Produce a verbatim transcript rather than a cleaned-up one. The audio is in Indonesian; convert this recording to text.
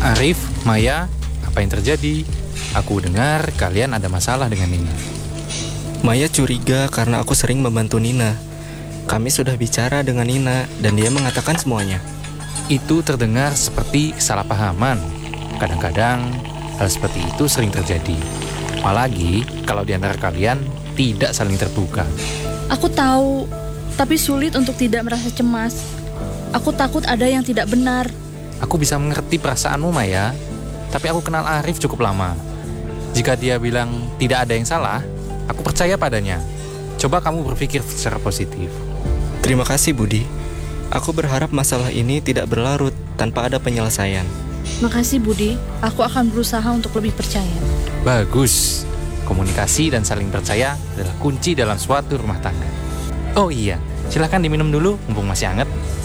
Arif, Maya, apa yang terjadi? Aku dengar kalian ada masalah dengan Nina. Maya curiga karena aku sering membantu Nina. Kami sudah bicara dengan Nina dan dia mengatakan semuanya. Itu terdengar seperti kesalahpahaman. Kadang-kadang hal seperti itu sering terjadi. Apalagi kalau di antara kalian tidak saling terbuka. Aku tahu, tapi sulit untuk tidak merasa cemas. Aku takut ada yang tidak benar. Aku bisa mengerti perasaanmu, Maya, tapi aku kenal Arif cukup lama. Jika dia bilang tidak ada yang salah, aku percaya padanya. Coba kamu berpikir secara positif. Terima kasih, Budi. Aku berharap masalah ini tidak berlarut tanpa ada penyelesaian. Makasih, Budi. Aku akan berusaha untuk lebih percaya. Bagus. Komunikasi dan saling percaya adalah kunci dalam suatu rumah tangga. Oh iya, silakan diminum dulu, mumpung masih hangat.